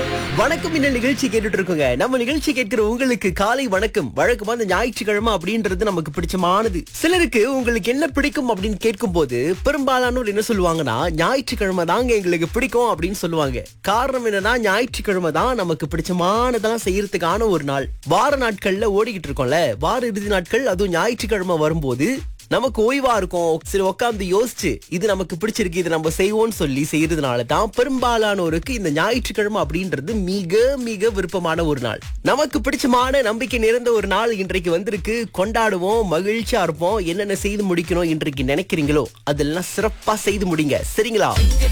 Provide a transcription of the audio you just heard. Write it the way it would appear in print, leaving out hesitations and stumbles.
வணக்கம் இந்த நிகழ்ச்சி கேட்டுட்டு இருக்கோங்க. நம்ம நிகழ்ச்சி கேட்கிற உங்களுக்கு காலை வணக்கம். வழக்கமா இந்த ஞாயிற்றுக்கிழமை அப்படின்றது நமக்கு பிடிச்சமானது. சிலருக்கு உங்களுக்கு என்ன பிடிக்கும் அப்படின்னு கேட்கும் போது பெரும்பாலானோர் என்ன சொல்லுவாங்கன்னா, ஞாயிற்றுக்கிழமை தாங்க எங்களுக்கு பிடிக்கும் அப்படின்னு சொல்லுவாங்க. காரணம் என்னன்னா, ஞாயிற்றுக்கிழமை தான் நமக்கு பிடிச்சமானதெல்லாம் செய்யறதுக்கான ஒரு நாள். வார நாட்கள்ல ஓடிக்கிட்டு இருக்கோம்ல, வார இறுதி நாட்கள், அதுவும் ஞாயிற்றுக்கிழமை வரும்போது நமக்கு ஓய்வா இருக்கும். சரி, உட்காந்து யோசிச்சு இது நமக்கு பிடிச்சிருக்கு, இது நம்ம செய்வோம்னு சொல்லி செய்யறதுனால தான் பெரும்பாலானோருக்கு இந்த ஞாயிற்றுக்கிழமை அப்படின்றது மிக மிக விருப்பமான ஒரு நாள். நமக்கு பிடிச்சமான நம்பிக்கை நிறைந்த ஒரு நாள் இன்றைக்கு வந்திருக்கு. கொண்டாடுவோம், மகிழ்ச்சியா இருப்போம். என்னென்ன செய்து முடிக்கணும் இன்றைக்கு நினைக்கிறீங்களோ அதெல்லாம் சிறப்பா செய்து முடிங்க, சரிங்களா?